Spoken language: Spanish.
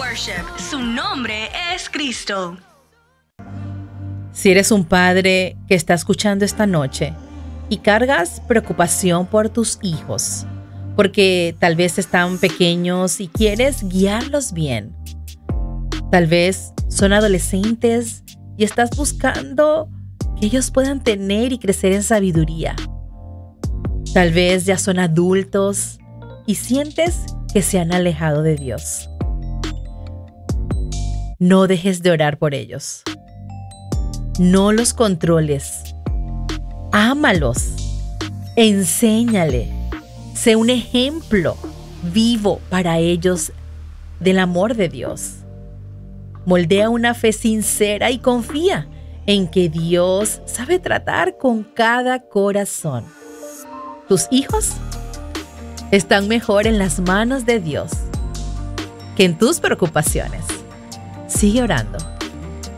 Worship. Su nombre es Cristo. Si eres un padre que está escuchando esta noche y cargas preocupación por tus hijos, porque tal vez están pequeños y quieres guiarlos bien. Tal vez son adolescentes y estás buscando que ellos puedan tener y crecer en sabiduría. Tal vez ya son adultos y sientes que se han alejado de Dios. No dejes de orar por ellos. No los controles. Ámalos. Enséñale. Sé un ejemplo vivo para ellos del amor de Dios. Moldea una fe sincera y confía en que Dios sabe tratar con cada corazón. Tus hijos están mejor en las manos de Dios que en tus preocupaciones. Sigue orando.